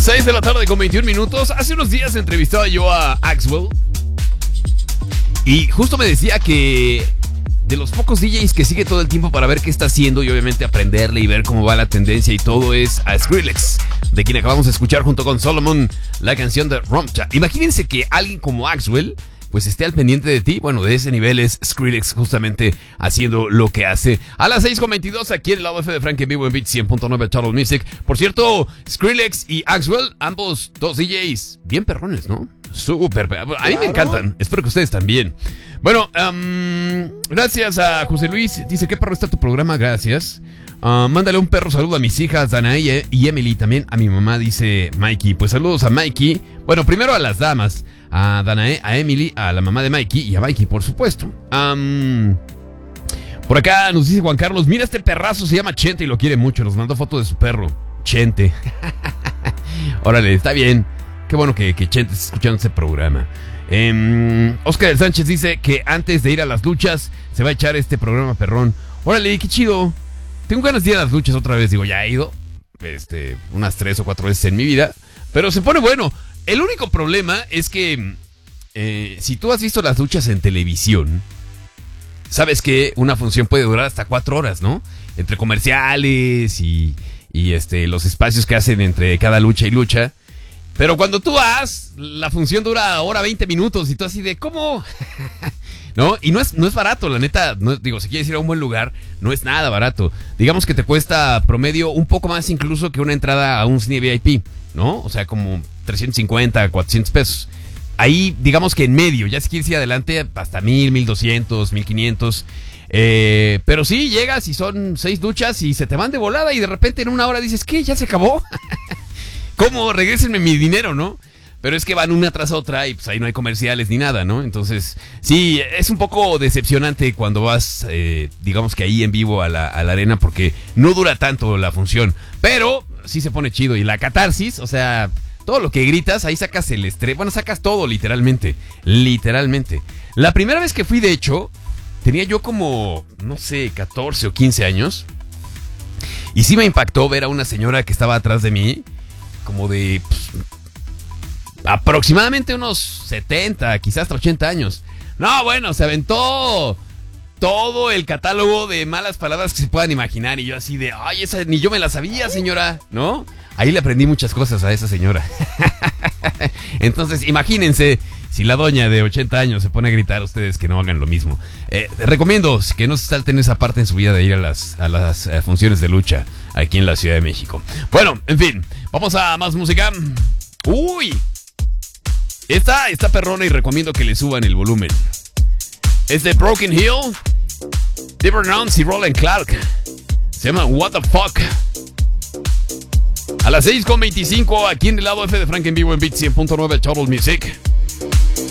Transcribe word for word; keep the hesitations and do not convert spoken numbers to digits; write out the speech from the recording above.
seis de la tarde con veintiún minutos. Hace unos días entrevistaba yo a Axwell y justo me decía que de los pocos D Js que sigue todo el tiempo para ver qué está haciendo y obviamente aprenderle y ver cómo va la tendencia y todo es a Skrillex, de quien acabamos de escuchar junto con Solomon la canción de Romcha. Imagínense que alguien como Axwell pues esté al pendiente de ti. Bueno, de ese nivel es Skrillex justamente haciendo lo que hace. A las seis con veintidós aquí en el lado F de Frank en vivo en Beat cien punto nueve Total Music. Por cierto, Skrillex y Axwell, ambos dos D Js bien perrones, ¿no? Súper. A mí claro. Me encantan. Espero que ustedes también. Bueno, um, gracias a José Luis. Dice, ¿qué perro está tu programa? Gracias. Uh, mándale un perro saludo a mis hijas, Danae y Emily. También a mi mamá, dice Mikey. Pues saludos a Mikey. Bueno, primero a las damas. A Danae, a Emily, a la mamá de Mikey y a Mikey, por supuesto. Um, por acá nos dice Juan Carlos, mira este perrazo, se llama Chente y lo quiere mucho. Nos mandó foto de su perro, Chente. Órale, está bien. Qué bueno que, que Chente esté escuchando este programa. Um, Oscar Sánchez dice que antes de ir a las luchas se va a echar este programa perrón. Órale, qué chido. Tengo ganas de ir a las luchas otra vez. Digo, ya he ido este, unas tres o cuatro veces en mi vida, pero se pone bueno. El único problema es que eh, si tú has visto las luchas en televisión, sabes que una función puede durar hasta cuatro horas, ¿no? Entre comerciales y, y este, los espacios que hacen entre cada lucha y lucha. Pero cuando tú vas, la función dura hora veinte minutos y tú así de, ¿cómo? ¿No? Y no es, no es barato, la neta. No, digo, si quieres ir a un buen lugar, no es nada barato. Digamos que te cuesta promedio un poco más incluso que una entrada a un cine V I P, ¿no? O sea, como trescientos cincuenta, cuatrocientos pesos. Ahí, digamos que en medio, ya si quieres ir adelante, hasta mil, mil doscientos, mil quinientos. Eh, pero sí, llegas y son seis duchas y se te van de volada y de repente en una hora dices, ¿qué? ¿Ya se acabó? ¿Cómo? Regrésenme mi dinero, ¿no? Pero es que van una tras otra y pues ahí no hay comerciales ni nada, ¿no? Entonces, sí, es un poco decepcionante cuando vas, eh, digamos que ahí en vivo a la, a la arena porque no dura tanto la función. Pero sí se pone chido y la catarsis, o sea, todo lo que gritas, ahí sacas el estrés. Bueno, sacas todo, literalmente. Literalmente. La primera vez que fui, de hecho, tenía yo como, no sé, catorce o quince años. Y sí me impactó ver a una señora que estaba atrás de mí, como de pues, aproximadamente unos setenta, quizás hasta ochenta años. No, bueno, se aventó todo el catálogo de malas palabras que se puedan imaginar. Y yo así de, ay, esa ni yo me la sabía, señora, ¿no? Ahí le aprendí muchas cosas a esa señora. Entonces, imagínense si la doña de ochenta años se pone a gritar, ustedes que no hagan lo mismo. Eh, recomiendo que no se salten esa parte en su vida de ir a las, a las eh, funciones de lucha aquí en la Ciudad de México. Bueno, en fin, vamos a más música. Uy, esta está perrona y recomiendo que le suban el volumen. Es de Broken Hill, Deeper Nouns y Roland Clark. Se llama What the Fuck. A las seis con veinticinco aquí en el lado F de Frank en vivo en Beat cien punto nueve Total Music.